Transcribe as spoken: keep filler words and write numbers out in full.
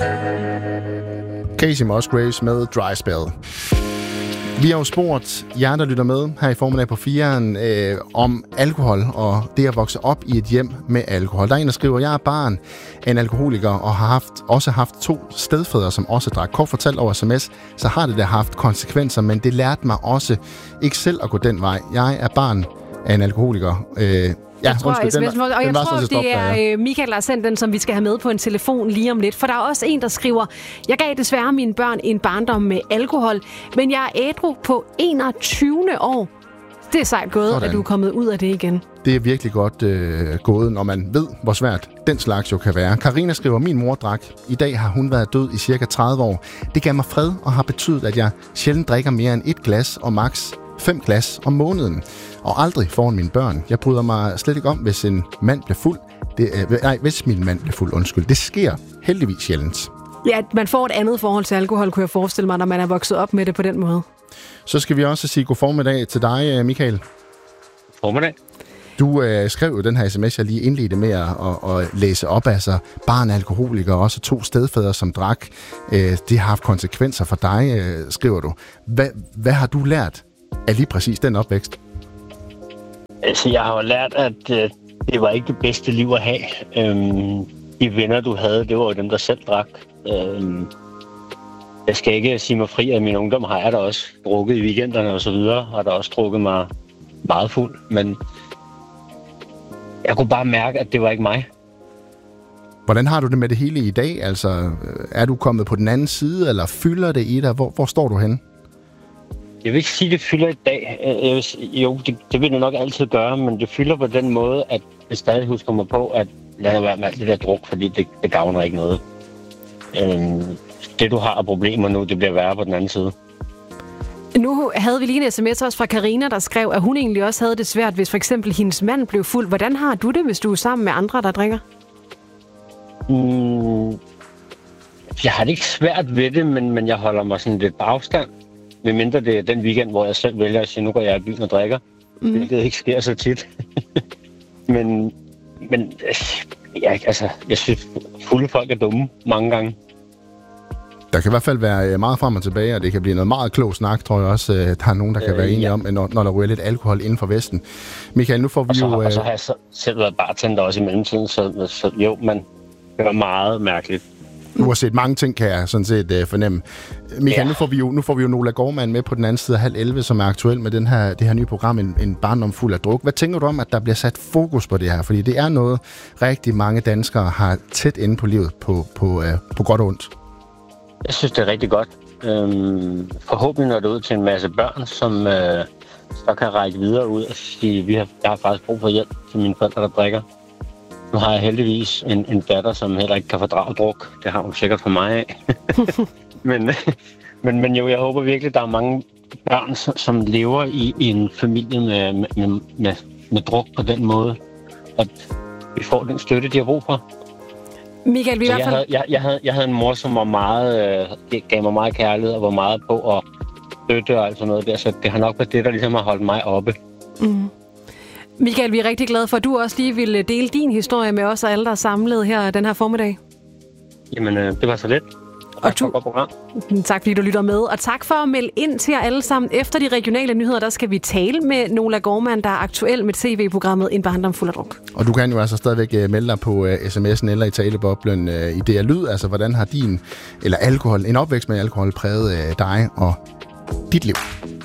Casey Musgraves med Dry Spell. Vi har jo spurgt jer, der lytter med her i formiddag på firen, øh, om alkohol og det at vokse op i et hjem med alkohol. Der er en, der skriver, jeg er barn af en alkoholiker og har haft, også haft to stedfædre, som også drak. Kort fortalt over sms, så har det da haft konsekvenser, men det lærte mig også ikke selv at gå den vej. Jeg er barn af en alkoholiker. Øh, Ja, jeg tror, undskyld, den, den, og den jeg var tror, stop, det er ja. Michael, der har sendt den, som vi skal have med på en telefon lige om lidt. For der er også en, der skriver, jeg gav desværre mine børn en barndom med alkohol, men jeg er ædru på enogtyvende år. Det er sejt gået, sådan. At du er kommet ud af det igen. Det er virkelig godt øh, gået, når man ved, hvor svært den slags jo kan være. Karina skriver, min mor drak. I dag har hun været død i cirka tredive år. Det gav mig fred og har betydet, at jeg sjældent drikker mere end et glas og maks fem glas om måneden. Og aldrig foran mine børn. Jeg bryder mig slet ikke om, hvis en mand bliver fuld. Det, øh, nej, hvis min mand bliver fuld, undskyld. Det sker heldigvis sjældent. Ja, man får et andet forhold til alkohol, kunne jeg forestille mig, når man er vokset op med det på den måde. Så skal vi også sige god formiddag til dig, Michael. Formiddag. Du øh, skrev jo den her sms, jeg lige indledte med at, at, at læse op. Altså, barn alkoholiker og også to stedfædre, som drak. Øh, det har haft konsekvenser for dig, øh, skriver du. Hva, hvad har du lært af lige præcis den opvækst? Altså, jeg har jo lært, at øh, det var ikke det bedste liv at have. Øhm, de venner, du havde, det var jo dem, der selv drak. Øhm, jeg skal ikke sige mig fri, at min ungdom har jeg da også drukket i weekenderne og så videre, og der også drukket mig meget fuld, men jeg kunne bare mærke, at det var ikke mig. Hvordan har du det med det hele i dag? Altså, er du kommet på den anden side, eller fylder det i dig? Hvor, hvor står du henne? Jeg vil ikke sige, at det fylder i dag. Jeg vil, jo, det, det vil det nok altid gøre, men det fylder på den måde, at jeg stadig husker mig på, at lad være med alt det der druk, fordi det, det gavner ikke noget. Øhm, det, du har af problemer nu, det bliver værre på den anden side. Nu havde vi lige en sms også fra Karina, der skrev, at hun egentlig også havde det svært, hvis for eksempel hendes mand blev fuld. Hvordan har du det, hvis du er sammen med andre, der drikker? Mm, jeg har det ikke svært ved det, men, men jeg holder mig sådan lidt på afstand. Medmindre det er den weekend, hvor jeg selv vælger at sige, nu går jeg i byen og drikker. Mm. Hvilket ikke sker så tit. men men jeg, altså, jeg synes, fulde folk er dumme mange gange. Der kan i hvert fald være meget frem og tilbage, og det kan blive noget meget klog snak, tror jeg også. Der er nogen, der kan øh, være enige ja. om, når, når der ryger lidt alkohol inden for Vesten. Michael, nu får vi og så, jo... Og så har jeg selv været bartender også i mellemtiden, så, så jo, men det var meget mærkeligt. Du har set mange ting, kan jeg sådan set uh, fornemme. Michael, ja. nu, får vi jo, nu får vi jo Nola Gormand med på den anden side af halv elleve, som er aktuel med den her, det her nye program, en, en barndom fuld af druk. Hvad tænker du om, at der bliver sat fokus på det her? Fordi det er noget, rigtig mange danskere har tæt inde på livet, på, på, uh, på godt og ondt. Jeg synes, det er rigtig godt. Øhm, forhåbentlig når det ud til en masse børn, som øh, så kan række videre ud og sige, vi har, jeg har faktisk brug for hjælp til mine forældre, der drikker. Nu har jeg heldigvis en, en datter, som heller ikke kan fordrage druk. Det har hun sikkert for mig af. men, men, men jo, jeg håber virkelig, der er mange børn, som, som lever i, i en familie med, med, med, med druk på den måde, at vi får den støtte, de har brug for. Michael, vi i hvert jeg, fald... havde, jeg, jeg, havde, jeg havde en mor, som var meget, øh, gav mig meget kærlighed og var meget på at støtte og alt sådan noget der, så det har nok været det, der ligesom har holdt mig oppe. Mm. Michael, vi er rigtig glade for, at du også lige ville dele din historie med os og alle, der er samlet her den her formiddag. Jamen, øh, det var så lidt. Og tu- program. Tak fordi du lytter med, og tak for at melde ind til jer alle sammen. Efter de regionale nyheder, der skal vi tale med Nola Gormand, der er aktuel med tv-programmet En barndom fuld af druk. Og du kan jo altså stadigvæk uh, melde dig på uh, sms'en eller i taleboblen uh, i det er lyd. Altså, hvordan har din, eller alkohol, en opvækst med alkohol præget uh, dig og dit liv?